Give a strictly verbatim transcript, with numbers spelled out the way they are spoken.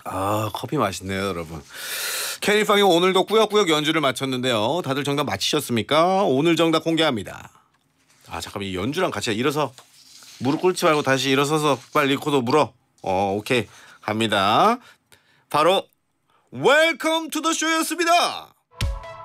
아, 커피 맛있네요, 여러분. 캐니팡이 오늘도 꾸역꾸역 연주를 마쳤는데요. 다들 정답 맞히셨습니까? 오늘 정답 공개합니다. 아, 잠깐만, 이 연주랑 같이 일어서 무릎 꿇지 말고 다시 일어서서 빨리 코도 물어. 어, 오케이. 갑니다. 바로 웰컴 투 더 쇼였습니다.